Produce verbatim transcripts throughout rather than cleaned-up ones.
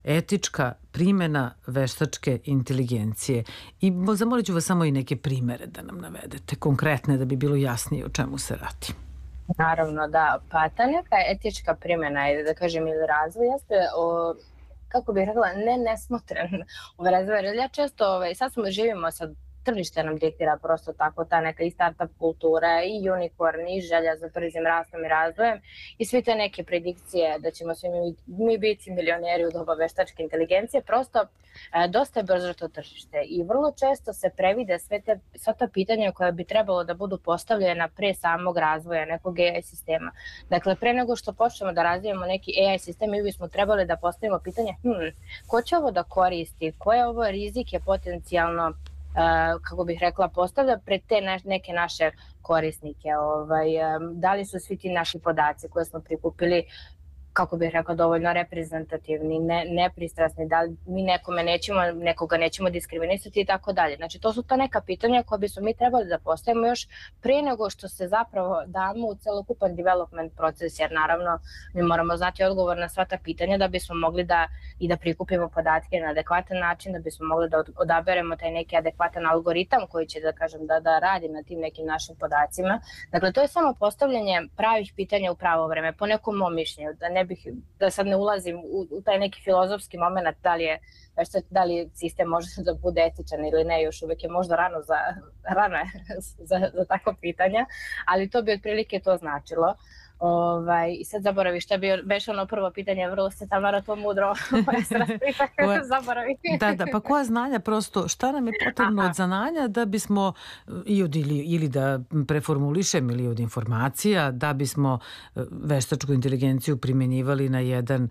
etička primjena veštačke inteligencije. I zamolit ću vas samo i neke primere da nam navedete, konkretne, da bi bilo jasnije o čemu se radi. Naravno, da. Pa ta neka etička primjena, da kažem, ili razvoj, jeste, kako bih rekla, ne nesmotren ovaj razvoj. Jer ja često, sad smo živimo sad, tržište nam diktira prosto tako ta neka i startup kultura i unicorn i želja za brzim rastom i razvojem i sve te neke predikcije da ćemo svi mi biti milioneri u doba veštačke inteligencije, prosto dosta je brzo to tržište i vrlo često se previde sve te, sva ta pitanja koja bi trebalo da budu postavljena pre samog razvoja nekog A I sistema. Dakle, pre nego što počnemo da razvijamo neki A I sistem, mi bismo trebali da postavimo pitanje hm, ko će ovo da koristi, koje ovo rizike potencijalno kako bih rekla, postavlja pred te neke naše korisnike. Da li su svi ti naši podaci koje smo prikupili, kako bih rekla, dovoljno reprezentativni, nepristrasni, da li mi nekome nećemo, nekoga nećemo diskriminisati i tako dalje. Znači, to su ta neka pitanja koja bismo mi trebali da postavimo još prije nego što se zapravo damo u celokupan development proces, jer naravno mi moramo znati odgovor na sva ta pitanja da bismo mogli da i da prikupimo podatke na adekvatan način, da bismo mogli da odaberemo taj neki adekvatan algoritam koji će, da kažem, da, da radi na tim nekim našim podacima. Dakle, to je samo postavljanje pravih pitanja u pravo vreme, po nekom mom mišljenju, da ne bih, da sad ne ulazim u, u taj neki filozofski moment da li je, da li sistem može da bude etičan ili ne, još uvek je možda rano za, rano je za, za takvo pitanja, ali to bi otprilike to značilo. Ovaj, I sad zaboravi šta bi beše ono prvo pitanje, vrlo se Tamara to mudro zaboravi. Da, da, pa koja znanja prosto, šta nam je potrebno od znanja da bismo, i od, ili, ili da preformulišem, ili od informacija, da bismo veštačku inteligenciju primjenjivali na jedan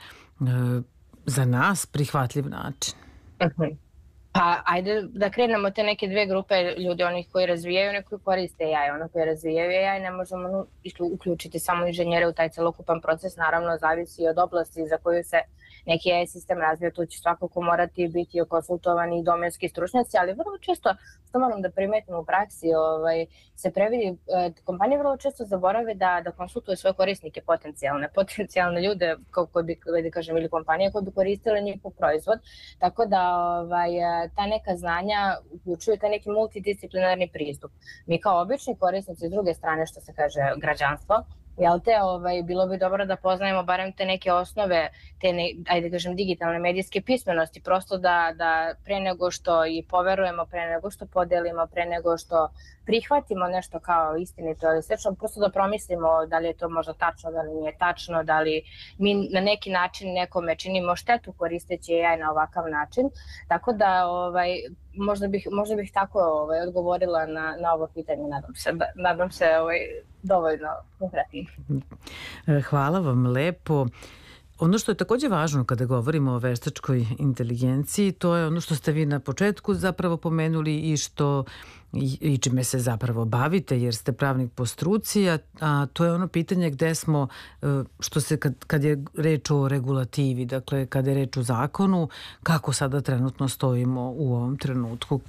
za nas prihvatljiv način? Uh-huh. Pa ajde da krenemo te neke dve grupe ljudi, onih koji razvijaju, neki koji koriste A I. Ono koji razvijaju A I ne možemo uključiti samo inženjere u taj celokupan proces, naravno zavisi od oblasti za koju se neki A I sistem razvija, tu će svakako morati biti konsultovani i domenski stručnjaci, ali vrlo često, što moram da primetim u praksi, ovaj, se previdi, kompanije vrlo često zaborave da, da konsultuju svoje korisnike potencijalne, potencijalne ljude koji bi, da kažem, ili kompanije koje bi koristile njihov proizvod, tako da ovaj, ta neka znanja uključuju taj neki multidisciplinarni pristup. Mi kao obični korisnici s druge strane, što se kaže građanstvo, jel te, ovaj, bilo bi dobro da poznajemo barem te neke osnove, te, ne, ajde kažem, digitalne medijske pismenosti, prosto da, da pre nego što i poverujemo, pre nego što podelimo, pre nego što prihvatimo nešto kao istinito ili slično, prosto da promislimo da li je to možda tačno, da li nije tačno, da li mi na neki način nekome činimo štetu koristeći A I na ovakav način. Tako da ovaj, možda, bih, možda bih tako ovaj, odgovorila na, na ovo pitanje, nadam se, da, nadam se ovaj, dovoljno konkretno. Hvala vam lepo. Ono što je takođe važno kada govorimo o veštačkoj inteligenciji, to je ono što ste vi na početku zapravo pomenuli i što i, i čime se zapravo bavite, jer ste pravnik po struci, a, a to je ono pitanje gde smo, što se kad, kad je reč o regulativi, dakle kada je reč o zakonu, kako sada trenutno stojimo u ovom trenutku?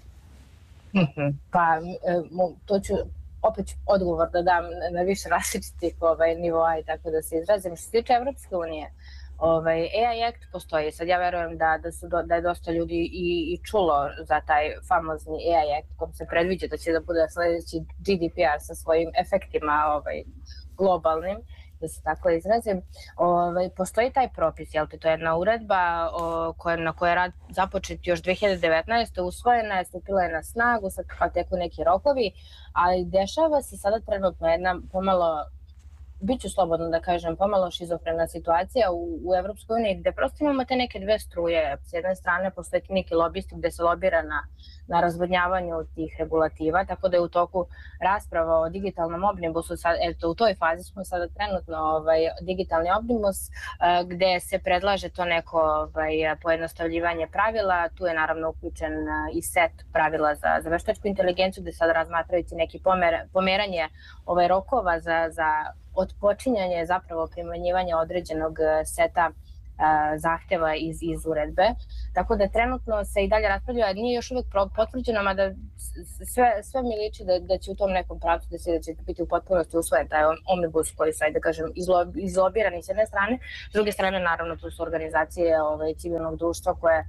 Pa to ću opet odgovor da dam na više različitih ovaj, nivoa i tako da se izrazim. Što se tiče Evropske unije, ovaj, A I Act postoji. Sad ja verujem da, da, su do, da je dosta ljudi i, i čulo za taj famozni A I Act kom se predviđa da će da bude sledeći G D P R sa svojim efektima ovaj, globalnim, da se tako izrazim. Ovaj, postoji taj propis, jel te, to je jedna uredba o, koja, na kojoj je rad započet još dve hiljade devetnaeste. usvojena je, stupila je na snagu, sad kao teku neki rokovi, ali dešava se sada trenutno jedna pomalo, bit ću slobodno da kažem, pomalo šizofrena situacija u, u Evropskoj uniji gde prosto imamo te neke dve struje. S jedne strane postoje neki lobisti gde se lobira na, na razvodnjavanju tih regulativa, tako da je u toku rasprava o digitalnom omnibusu, sad, eto, u toj fazi smo sada trenutno ovaj, digitalni omnibus gde se predlaže to neko ovaj, pojednostavljivanje pravila. Tu je naravno uključen i set pravila za, za veštačku inteligenciju gde sad razmatrajući neki pomer, pomeranje ovaj, rokova za, za odpočinjanje zapravo primenjivanja određenog seta zahteva iz, iz uredbe. Tako da trenutno se i dalje raspravlja, a nije još uvek potvrđeno, mada sve, sve mi liči da, da će u tom nekom pravcu da se da će biti u potpunosti usvojen taj omnibus koji su, ajde da kažem, izlobirani s jedne strane. S druge strane, naravno, tu su organizacije ovaj, civilnog društva koje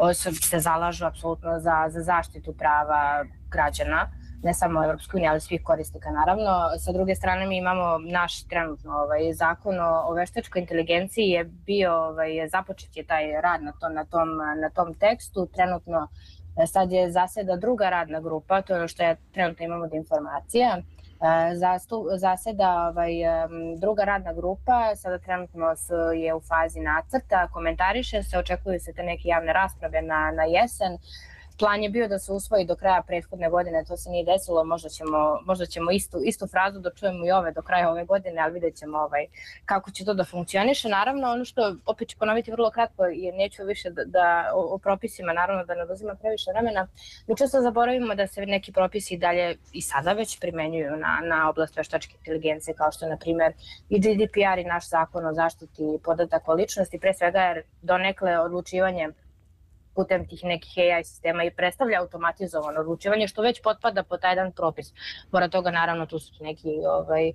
se zalažu apsolutno za, za zaštitu prava građana, ne samo Evropskoj uniji, ali svih korisnika naravno. Sa druge strane mi imamo naš trenutno ovaj, zakon o, o veštačkoj inteligenciji je bio, ovaj, započet je taj rad na, to, na, tom, na tom tekstu. Trenutno sad je zaseda druga radna grupa, to je ono što je trenutno imamo od informacija. Zastu, zaseda ovaj, druga radna grupa, sada trenutno je u fazi nacrta, komentariše se, očekuju se te neke javne rasprave na, na jesen. Plan je bio da se usvoji do kraja prethodne godine, to se nije desilo, možda ćemo, možda ćemo istu, istu frazu da čujemo i ove do kraja ove godine, ali vidjet ćemo ovaj, kako će to da funkcioniše. Naravno, ono što opet ću ponoviti vrlo kratko, jer neću više da, da o, o propisima, naravno da ne oduzima previše vremena, mi često zaboravimo da se neki propisi dalje i sada već primenjuju na, na oblast veštačke inteligencije, kao što je, na primjer, i G D P R i naš zakon o zaštiti podataka o ličnosti, pre svega jer donekle odlučivanje putem tih nekih A I sistema i predstavlja automatizovano odlučivanje, što već potpada po taj jedan propis. Pored toga, naravno, tu su neki ovaj,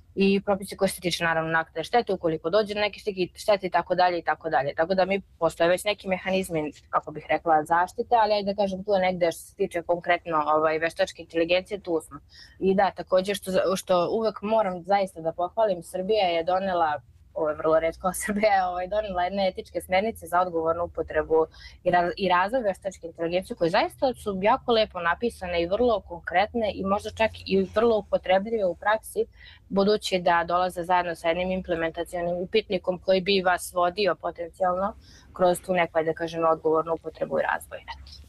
i propisi koji se tiče, naravno, naknade štete, ukoliko dođe na neke štete i tako dalje i tako dalje. Tako da mi postoje već neki mehanizmi, kako bih rekla, zaštite, ali ajde da kažem, tu je negde što se tiče konkretno ovaj, veštačke inteligencije, tu smo. I da, također, što, što uvek moram zaista da pohvalim, Srbija je donela, ovo je vrlo retko, Srbija je ovaj, donela jedne etičke smernice za odgovornu upotrebu i, raz, i razvoj veštačke inteligencije koje zaista su jako lepo napisane i vrlo konkretne i možda čak i vrlo upotrebljive u praksi, budući da dolaze zajedno sa jednim implementacionim upitnikom koji bi vas vodio potencijalno kroz tu neku, da kažem, odgovornu upotrebu i razvoj.